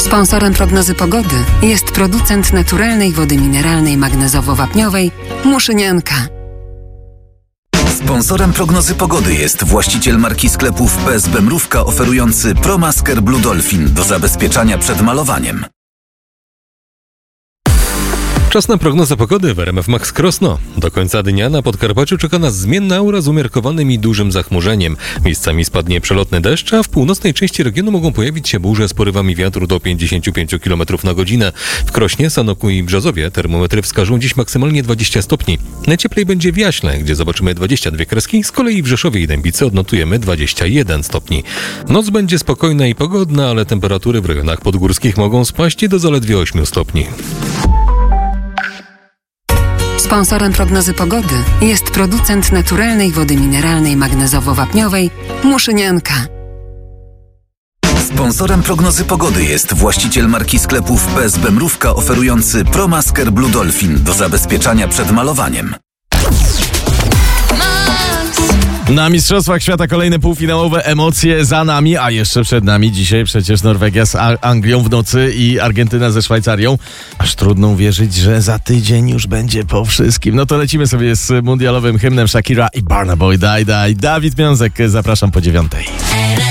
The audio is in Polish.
Sponsorem prognozy pogody jest producent naturalnej wody mineralnej magnezowo-wapniowej Muszynianka. Sponsorem prognozy pogody jest właściciel marki sklepów PSB Mrówka oferujący ProMasker Blue Dolphin do zabezpieczania przed malowaniem. Czas na prognozę pogody w RMF Max Krosno. Do końca dnia na Podkarpaciu czeka nas zmienna aura z umiarkowanym i dużym zachmurzeniem. Miejscami spadnie przelotny deszcz, a w północnej części regionu mogą pojawić się burze z porywami wiatru do 55 km na godzinę. W Krośnie, Sanoku i Brzozowie termometry wskażą dziś maksymalnie 20 stopni. Najcieplej będzie w Jaśle, gdzie zobaczymy 22 kreski, z kolei w Rzeszowie i Dębicy odnotujemy 21 stopni. Noc będzie spokojna i pogodna, ale temperatury w rejonach podgórskich mogą spaść do zaledwie 8 stopni. Sponsorem prognozy pogody jest producent naturalnej wody mineralnej magnezowo-wapniowej Muszynianka. Sponsorem prognozy pogody jest właściciel marki sklepów PSB Mrówka oferujący ProMasker Blue Dolphin do zabezpieczania przed malowaniem. Na Mistrzostwach Świata kolejne półfinałowe emocje za nami, a jeszcze przed nami dzisiaj przecież Norwegia z Anglią w nocy i Argentyna ze Szwajcarią. Aż trudno uwierzyć, że za tydzień już będzie po wszystkim. No to lecimy sobie z mundialowym hymnem Shakira i Burna Boy Die Die. Dawid Miązek, zapraszam po 9:00.